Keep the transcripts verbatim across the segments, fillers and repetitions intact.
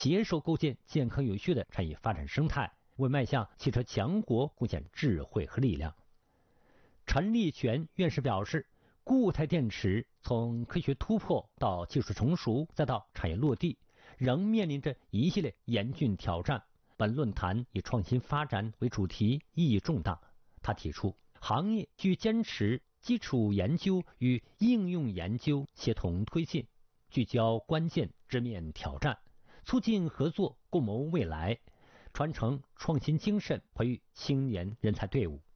携手构建健康有序的产业发展生态，为迈向汽车强国贡献智慧和力量。陈立全院士表示，固态电池从科学突破到技术成熟，再到产业落地，仍面临着一系列严峻挑战。本论坛以创新发展为主题，意义重大。他提出，行业需坚持基础研究与应用研究协同推进，聚焦关键直面挑战，促进合作共谋未来，传承创新精神，培育青年人才队伍。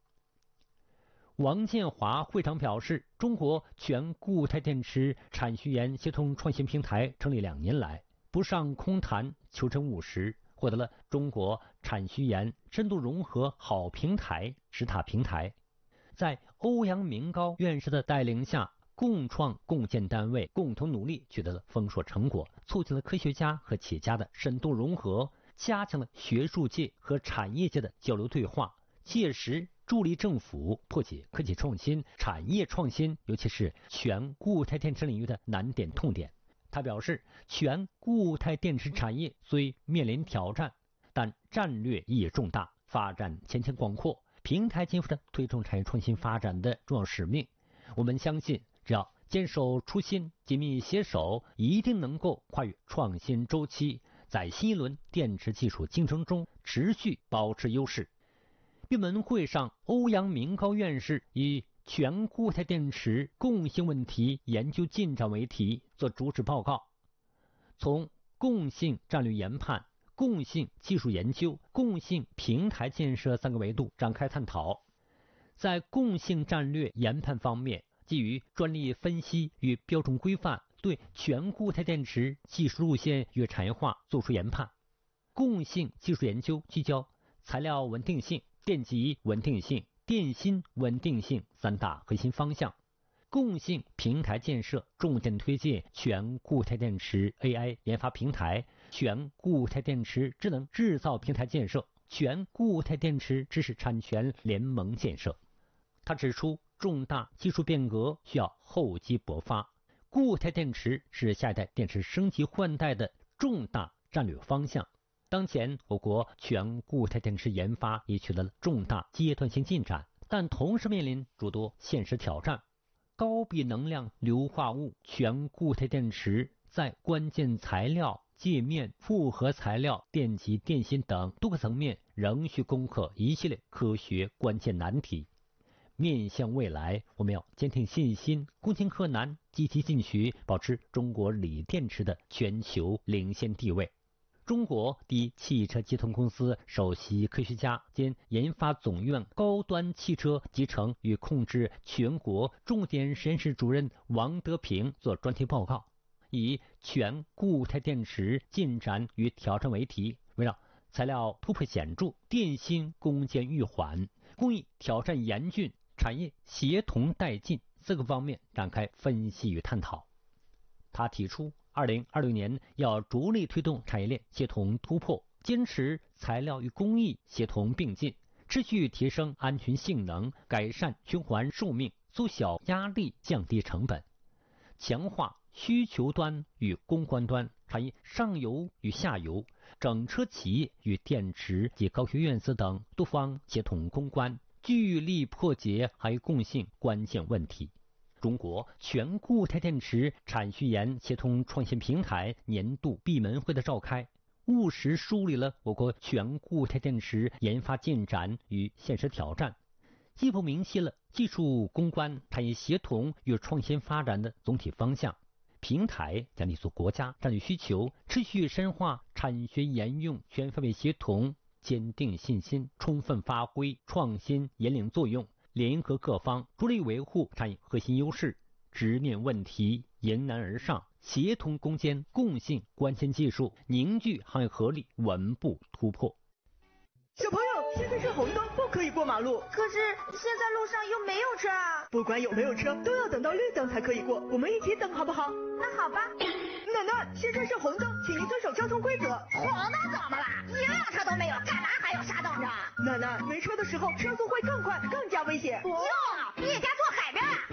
王建华会长表示，中国全固态电池产学研协同创新平台成立两年来，不上空谈，求真务实，获得了中国产学研深度融合好平台十大平台。在欧阳明高院士的带领下，共创共建单位共同努力，取得了丰硕成果，促进了科学家和企业家的深度融合，加强了学术界和产业界的交流对话，切实助力政府破解科技创新、产业创新，尤其是全固态电池领域的难点痛点。他表示，全固态电池产业虽面临挑战，但战略意义重大，发展前景广阔，平台肩负着推动产业创新发展的重要使命。我们相信，只要坚守初心，紧密携手，一定能够跨越创新周期，在新一轮电池技术竞争中持续保持优势。闭门会上，欧阳明高院士以全固态电池共性问题研究进展为题做主旨报告，从共性战略研判、共性技术研究、共性平台建设三个维度展开探讨。在共性战略研判方面，基于专利分析与标准规范，对全固态电池技术路线与产业化作出研判。共性技术研究聚焦材料稳定性、电极稳定性、电芯稳定性三大核心方向。共性平台建设重点推进全固态电池 A I 研发平台、全固态电池智能制造平台建设、全固态电池知识产权联盟建设。他指出，重大技术变革需要厚积薄发，固态电池是下一代电池升级换代的重大战略方向。当前我国全固态电池研发已取得了重大阶段性进展，但同时面临诸多现实挑战。高比能量硫化物全固态电池在关键材料、界面、复合材料、电极、电芯等多个层面仍需攻克一系列科学关键难题。面向未来，我们要坚定信心，攻坚克难，积极进取，保持中国锂电池的全球领先地位。中国第一汽车集团公司首席科学家兼研发总院高端汽车集成与控制全国重点实验室主任王德平做专题报告，以全固态电池进展与挑战为题，围绕材料突破显著、电芯攻坚遇缓、工艺挑战严峻、产业协同带进四个方面展开分析与探讨。他提出，二零二六年要着力推动产业链协同突破，坚持材料与工艺协同并进，持续提升安全性能，改善循环寿命，缩小压力，降低成本，强化需求端与攻关端、产业上游与下游、整车企业与电池及高学院士等多方协同攻关，聚力破解行业共性关键问题。中国全固态电池产学研协同创新平台年度闭门会的召开，务实梳理了我国全固态电池研发进展与现实挑战，进一步明晰了技术攻关、产业协同与创新发展的总体方向。平台将立足国家战略需求，持续深化产学研用全方位协同，坚定信心，充分发挥创新引领作用，联合各方，着力维护产业核心优势，直面问题，迎难而上，协同攻坚共性关键技术，凝聚行业合力，稳步突破。 小朋友，现在是红灯，不可以过马路。 可是现在路上又没有车啊！ 不管有没有车，都要等到绿灯才可以过。我们一起等好不好？ 那好吧。 奶奶，现在是红灯，请您遵守交通规则。 红灯怎么了？一辆车都没有，干嘛还要傻等着？ 奶奶，没车的时候车速会更快，更加危险。 哟，你家住海边啊？